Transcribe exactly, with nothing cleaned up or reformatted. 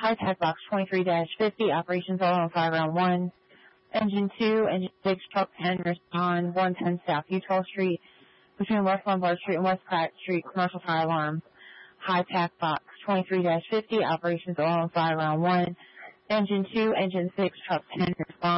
High Tech Box twenty-three dash fifty, operations all on fire round one. Engine two, Engine six, Truck ten, respond one ten South Utah Street, between West Lombard Street and West Pratt Street, commercial fire alarm. High Tech Box twenty-three dash fifty, operations all on fire round one. Engine two, Engine six, Truck ten, respond